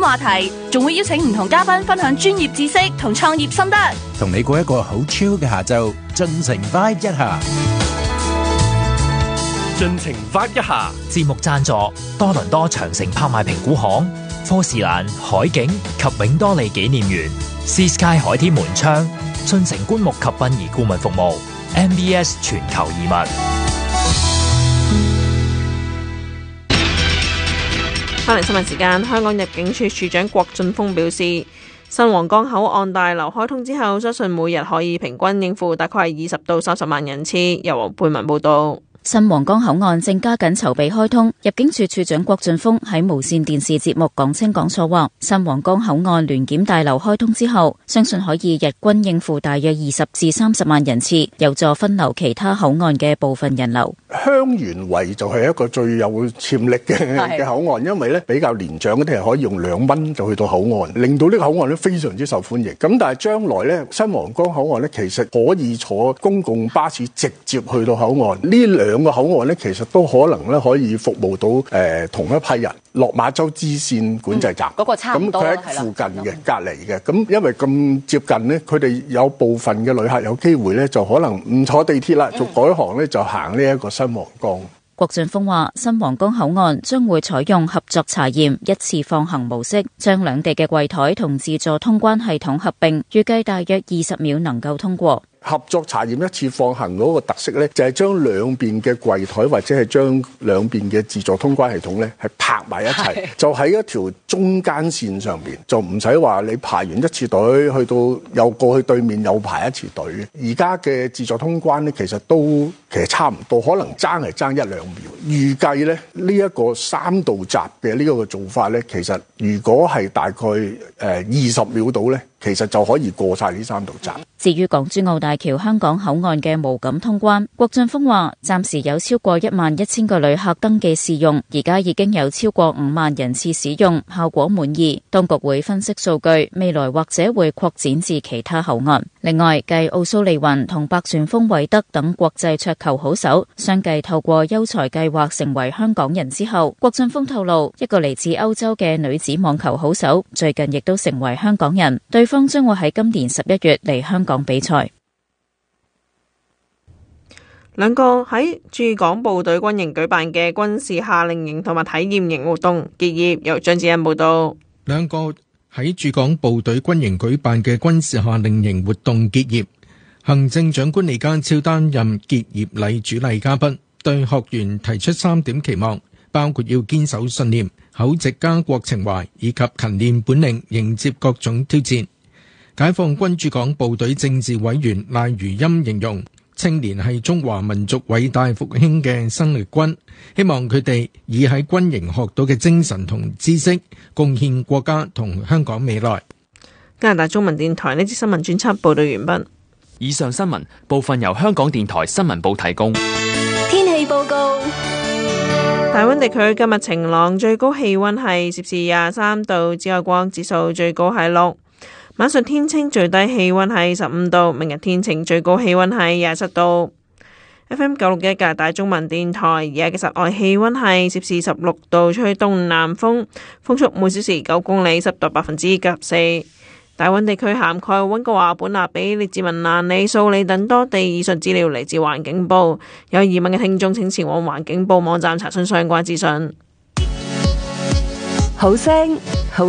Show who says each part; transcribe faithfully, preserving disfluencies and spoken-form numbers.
Speaker 1: 話題，仲會邀請唔同嘉賓分享專業知識同創業心得，
Speaker 2: 同你過一個好 chill 嘅下晝，盡情 vibe 一下。
Speaker 3: 盡情 vibe 一下。
Speaker 4: 節目贊助多倫多長城拍賣評估行、科士蘭海景及永多利紀念園、Sea Sky 海天門窗、進城棺木及殯儀顧問服務、M B S 全球移民。
Speaker 5: 翻嚟新聞時間，香港入境處處長郭俊峰表示，新皇崗口岸大樓開通之後，相信每日可以平均應付大概係二十到三十萬人次。由黃佩文報道。
Speaker 6: 新皇崗口岸正加緊籌備開通，入境處處長郭俊峰喺無線電視節目講清講楚話，新皇崗口岸聯檢大樓開通之後，相信可以日均應付大約二十至三十萬人次，有助分流其他口岸嘅部分人流。
Speaker 7: 香園圍就係一個最有潛力嘅嘅口岸，因為咧比較年長嗰啲係可以用兩蚊就去到口岸，令到呢個口岸咧非常之受歡迎。咁但係將來咧，新皇崗口岸咧其實可以坐公共巴士直接去到口岸，呢兩兩個口岸咧，其實都可能咧可以服務到誒、呃、同一批人。落馬洲支線管制站，
Speaker 8: 嗰、嗯那個差唔多，
Speaker 7: 咁佢喺附近嘅隔離嘅，咁因為咁接近咧，佢哋有部分嘅旅客有機會咧，就可能唔坐地鐵啦，做改行咧就行呢一個新皇崗。
Speaker 6: 郭俊峰話：新皇崗口岸將會採用合作查驗一次放行模式，將兩地嘅櫃台同自助通關系統合併，預計大約二十秒能夠通過。
Speaker 7: 合作查驗一次放行嗰個特色咧，就係將兩邊嘅櫃台或者係將兩邊嘅自助通關系統咧，係拍埋一齊，就喺一條中間線上邊，就唔使話你排完一次隊，去到又過去對面又排一次隊。而家嘅自助通關咧，其實都其實差唔多，可能爭係爭一兩秒。預計咧呢一個三道閘嘅呢一個做法咧，其實如果係大概誒二十秒到咧，其實就可以過晒呢三道閘。
Speaker 6: 至於港珠澳大橋香港口岸嘅無感通關，郭俊峰話暫時有超過一萬一千個旅客登記試用，而家已經有超過五萬人次使用，效果滿意。當局會分析數據，未來或者會擴展至其他口岸。另外，繼奧蘇利雲同白旋風韋德等國際桌球好手相繼透過優才計劃成為香港人之後，郭俊峰透露，一個嚟自歐洲嘅女子網球好手最近亦都成為香港人，對方將會喺今年十一月嚟香港比賽。
Speaker 5: 兩個喺駐港部隊軍營舉辦嘅軍事夏令營同埋體驗營活動結業，由張子欣報道。
Speaker 9: 兩個喺駐港部隊軍營舉辦嘅軍事夏令營活動結業，行政長官李家超擔任結業禮主禮嘉賓，對學員提出三點期望，包括要堅守信念、厚植家國情懷以及勤練本領，迎接各種挑戰。解放軍駐港部隊政治委員賴如欽形容，青年係中華民族偉大復興嘅生力軍，希望佢哋以喺軍營學到嘅精神同知識，貢獻國家同香港未來。
Speaker 5: 加拿大中文電台呢支新聞專輯報道完畢。
Speaker 3: 以上新聞部分由香港電台新聞部提供。
Speaker 1: 天氣報告。
Speaker 5: 大溫地區今日晴朗，最高氣溫係攝氏廿三度，紫外光指數最高係六。晚上天晴，最低氣溫係十五度。明日天晴，最高氣溫係廿七度。F M 九六一加拿大中文電台，而家嘅室外氣溫係攝氏十六度，吹東南風，風速每小時九公里，濕度百分之九十四。大溫地區涵蓋溫哥華、本納比、列治文蘭里、素里等多地。以上資料嚟自環境部，有疑問嘅聽眾請前往環境部網站查詢相關資訊。
Speaker 1: 好聲好